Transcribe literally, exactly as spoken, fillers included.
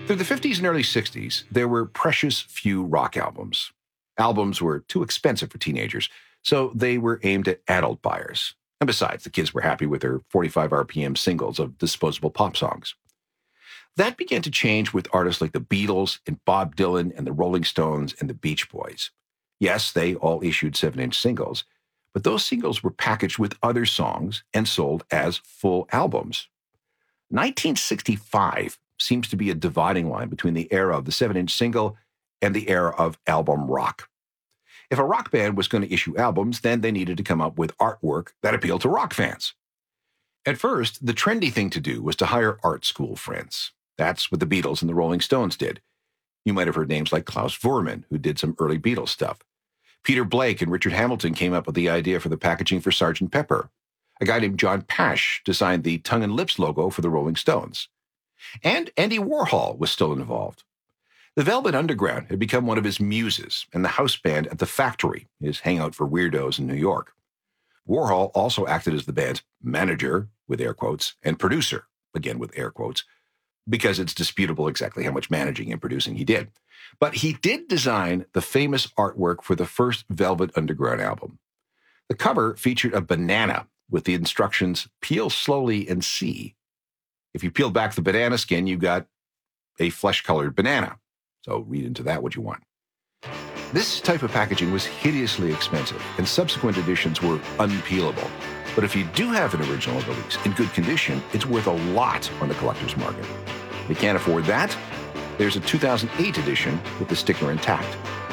Through the fifties and early sixties, there were precious few rock albums. Albums were too expensive for teenagers, so they were aimed at adult buyers. And besides, the kids were happy with their forty-five R P M singles of disposable pop songs. That began to change with artists like the Beatles and Bob Dylan and the Rolling Stones and the Beach Boys. Yes, they all issued seven-inch singles, but those singles were packaged with other songs and sold as full albums. nineteen sixty-five seems to be a dividing line between the era of the seven-inch single and the era of album rock. If a rock band was going to issue albums, then they needed to come up with artwork that appealed to rock fans. At first, the trendy thing to do was to hire art school friends. That's what the Beatles and the Rolling Stones did. You might have heard names like Klaus Voormann, who did some early Beatles stuff. Peter Blake and Richard Hamilton came up with the idea for the packaging for Sergeant Pepper. A guy named John Pash designed the tongue and lips logo for the Rolling Stones. And Andy Warhol was still involved. The Velvet Underground had become one of his muses, and the house band at the Factory, his hangout for weirdos in New York. Warhol also acted as the band's manager, with air quotes, and producer, again with air quotes, because it's disputable exactly how much managing and producing he did. But he did design the famous artwork for the first Velvet Underground album. The cover featured a banana with the instructions, peel slowly and see. If you peel back the banana skin, you got a flesh-colored banana. So read into that what you want. This type of packaging was hideously expensive, and subsequent editions were unpeelable. But if you do have an original release in good condition, it's worth a lot on the collector's market. If you can't afford that, there's a two thousand eight edition with the sticker intact.